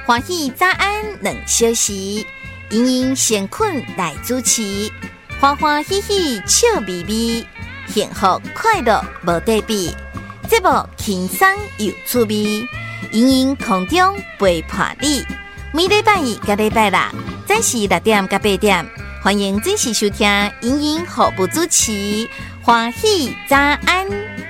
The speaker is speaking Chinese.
欢喜早安两小时，盈盈闲困来主持，欢欢喜喜笑眯眯，幸福快乐无对比。节目轻松有趣味，盈盈空中陪伴你。每礼拜二甲礼拜六，早时6点甲8点，欢迎准时收听盈盈服务主持，欢喜早安。